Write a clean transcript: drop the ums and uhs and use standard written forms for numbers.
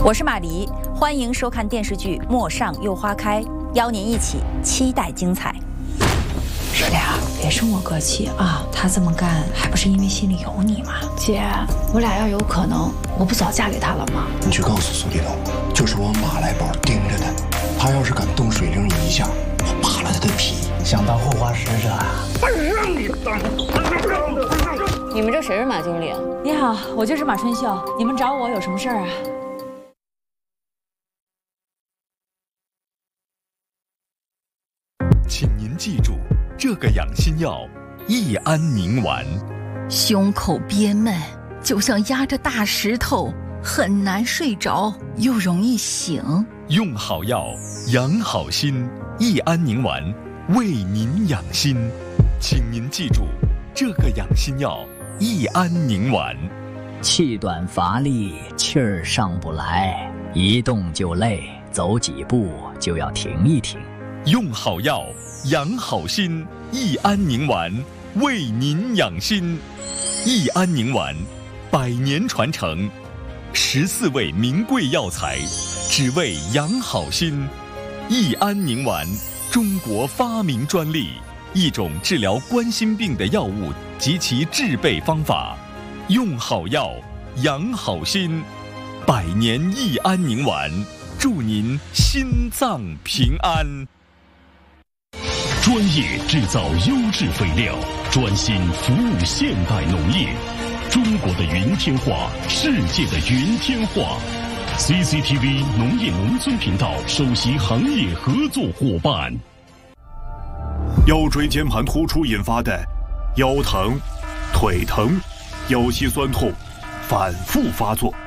我是马黎，欢迎收看电视剧《陌上又花开》，邀您一起期待精彩。 师俩，别生我哥气啊！他这么干还不是因为心里有你吗？姐，我俩要有可能，我不早嫁给他了吗？ 你去告诉苏丽楼，就是我马来宝盯着他，他要是敢动水灵一下，我扒了他的皮。 想当后花使者啊？ 不让你当！ 你们这谁是马经理啊？ 你好，我就是马春秀，你们找我有什么事儿啊？ 请您记住，这个养心药益安宁丸。 胸口憋闷，就像压着大石头，很难睡着，又容易醒。 用好药，养好心，益安宁丸为您养心。请您记住，这个养心药益安宁丸。 气短乏力，气儿上不来，一动就累，走几步就要停一停。 用好药，养好心，益安宁丸为您养心。益安宁丸100年传承，14味名贵药材，只为养好心。益安宁丸，中国发明专利，一种治疗冠心病的药物及其制备方法。用好药，养好心，100年益安宁丸，祝您心脏平安。 专业制造优质肥料，专心服务现代农业。中国的云天化，世界的云天化。CCTV 农业农村频道首席行业合作伙伴。 腰椎间盘突出引发的腰疼、腿疼、腰膝酸痛反复发作，